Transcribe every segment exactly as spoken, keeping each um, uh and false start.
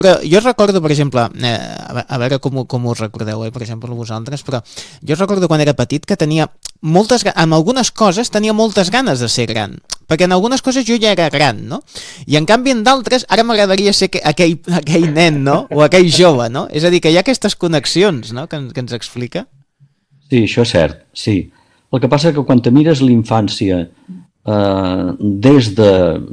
Però jo recordo, per exemple, eh, a veure com, com us recordeu, eh, per exemple, vosaltres, però jo recordo quan era petit que tenia moltes, en algunes coses tenia moltes ganes de ser gran, perquè en algunes coses jo ja era gran, no? I en canvi en d'altres ara m'agradaria ser aquell, aquell nen, no? O aquell jove, no? És a dir, que hi ha aquestes connexions, no?, que, que ens explica. Sí, això és cert, sí. El que passa és que quan te mires l'infància eh, des de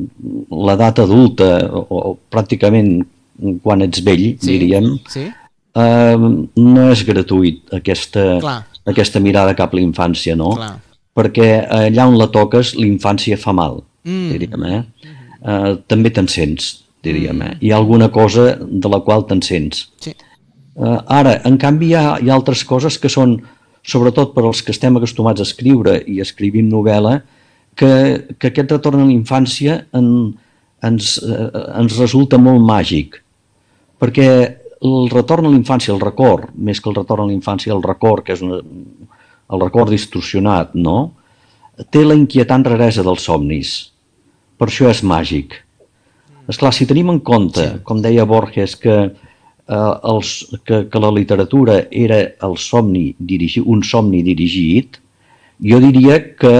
l'edat adulta o, o pràcticament quan ets vell, sí, diríem, sí. Eh, no és gratuït aquesta, aquesta mirada cap a la infància, no? Clar. Perquè allà on la toques l'infància fa mal, mm. diríem, eh? eh? També te'n sents, diríem, eh? Hi ha alguna cosa de la qual te'n sents. Sí. Eh, ara, en canvi, hi ha, hi ha altres coses que són, sobretot per als que estem acostumats a escriure i escrivim novel·la, que, que aquest retorn a la infància en, ens, eh, ens resulta molt màgic, perquè el retorn a la infància, el record, més que el retorn a la infància, el record, que és una, el record distorsionat, no?, té la inquietant raresa dels somnis. Per això és màgic. Esclar, si tenim en compte, sí. com deia Borges, que, eh, els, que, que la literatura era el somni dirigi, un somni dirigit, jo diria que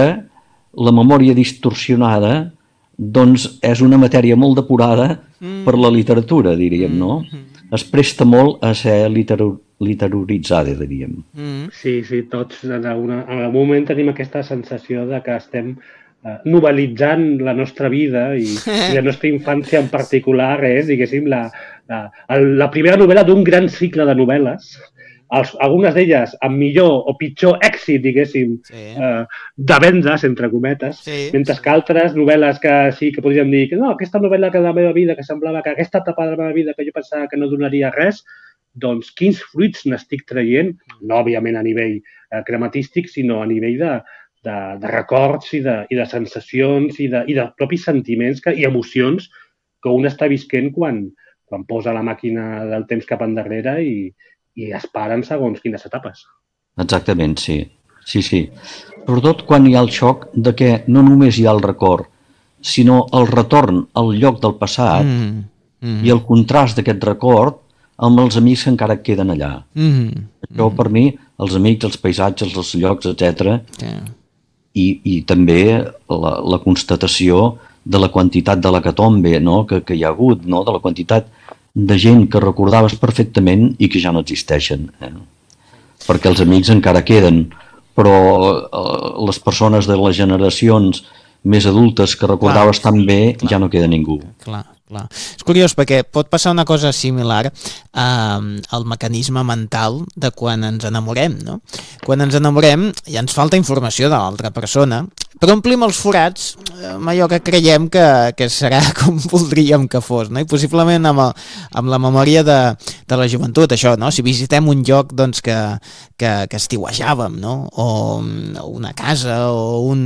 la memòria distorsionada doncs és una matèria molt depurada mm. per la literatura, diríem, no? Mm. Es presta molt a ser literu, literaritzada, diríem. Mm. Sí, sí, tots en, alguna, en algun moment tenim aquesta sensació de que estem eh, novel·litzant la nostra vida i, i la nostra infància en particular és, diguéssim, la, la, la primera novel·la d'un gran cicle de novel·les, els, algunes d'elles amb millor o pitjor èxit, diguéssim, sí. eh, de vendes, entre cometes, sí, mentre sí. que altres novel·les que sí que podríem dir que no, aquesta novel·la que de la meva vida, que semblava que aquesta etapa de la meva vida que jo pensava que no donaria res, doncs quins fruits n'estic traient, no òbviament a nivell eh, crematístic, sinó a nivell de, de, de records i de, i de sensacions i de, i de propis sentiments que, i emocions que un està visquent quan, quan posa la màquina del temps cap endarrere i, i es paren segons quines etapes. Exactament, sí. Sí, sí. Sobretot quan hi ha el xoc de que no només hi ha el record, sinó el retorn al lloc del passat mm. Mm. i el contrast d'aquest record amb els amics que encara queden allà. Mm. Això, mm. per mi, els amics, els paisatges, els llocs, etcètera. Yeah. I, i també la, la constatació de la quantitat de l'hecatombe, no?, que, que hi ha hagut, no?, de la quantitat de gent que recordaves perfectament i que ja no existeixen. Eh? Perquè els amics encara queden, però eh, les persones de les generacions més adultes que recordaves clar, tan bé clar, ja no queda ningú. Clar, clar. És curiós perquè pot passar una cosa similar eh, al mecanisme mental de quan ens enamorem, no? Quan ens enamorem ja ens falta informació de l'altra persona, però omplim els forats amb allò que creiem que, que serà com voldríem que fos, no? I possiblement amb, el, amb la memòria de, de la joventut, això, no? Si visitem un lloc doncs, que, que, que estiuejàvem, no? O una casa o un...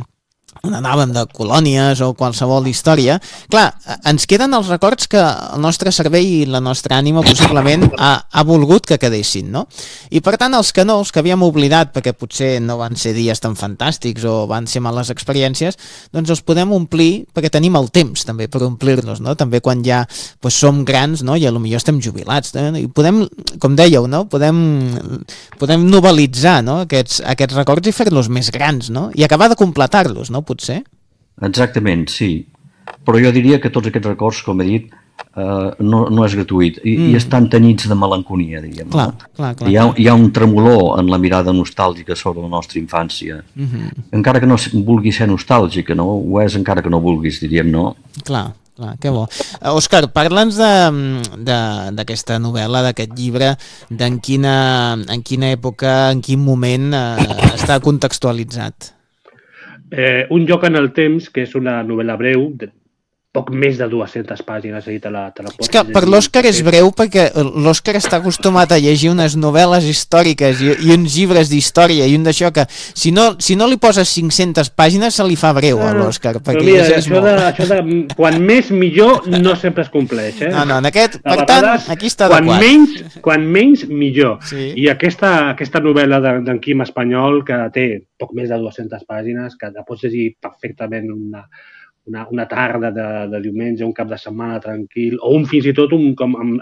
on anàvem de colònies o qualsevol història, clar, ens queden els records que el nostre cervell i la nostra ànima possiblement ha, ha volgut que quedessin, no? I per tant els que no, els que havíem oblidat perquè potser no van ser dies tan fantàstics o van ser males experiències, doncs els podem omplir perquè tenim el temps també per omplir-los, no? També quan ja doncs, som grans, no? I potser estem jubilats, no? I podem, com dèieu, no? Podem, podem novel·litzar, no? aquests, aquests records i fer-los més grans, no? I acabar de completar-los, no? Potser. Exactament, sí. Però jo diria que tots aquests records, com he dit, eh, no, no és gratuït i, mm. i estan tenyits de melanconia, diríem. Clar, no? clar, clar, hi, ha, hi ha un tremolor en la mirada nostàlgica sobre la nostra infància. Mm-hmm. Encara que no vulgui ser nostàlgica, no? Ho és encara que no vulguis, diríem, no? Clar. Clar, que bo. Òscar, parla'ns d'aquesta novel·la, d'aquest llibre, d'en quina, en quina època, en quin moment eh, està contextualitzat. Eh, un lloc en el temps, que és una novel·la breu, de poc més de dues-centes pàgines, te la, te la és que per l'Òscar és breu perquè l'Òscar està acostumat a llegir unes novel·les històriques i, i uns llibres d'història i un d'això que si no, si no li poses cinc-centes pàgines se li fa breu a l'Òscar. Però mira, això de, això de quan més millor no sempre es compleix. Eh? No, no, en aquest, per tant, aquí està quan adequat. Menys, quan menys millor. Sí. I aquesta, aquesta novel·la d'en Quim Espanyol, que té poc més de dues-centes pàgines, que la pots llegir perfectament una una, una tarda de, de diumenge, un cap de setmana tranquil, o un fins i tot un, com amb,